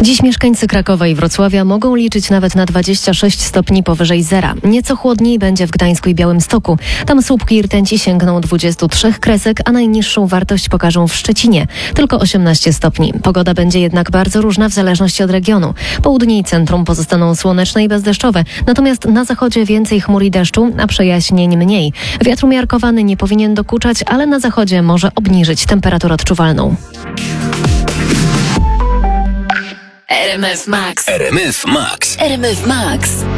Dziś mieszkańcy Krakowa i Wrocławia mogą liczyć nawet na 26 stopni powyżej zera. Nieco chłodniej będzie w Gdańsku i Białymstoku. Tam słupki i rtęci sięgną 23 kresek, a najniższą wartość pokażą w Szczecinie. Tylko 18 stopni. Pogoda będzie jednak bardzo różna w zależności od regionu. Południe i centrum pozostaną słoneczne i bezdeszczowe, natomiast na zachodzie więcej chmur i deszczu, a przejaśnień mniej. Wiatr umiarkowany nie powinien dokuczać, ale na zachodzie może obniżyć temperaturę odczuwalną. RMF Max. RMF Max. RMF Max.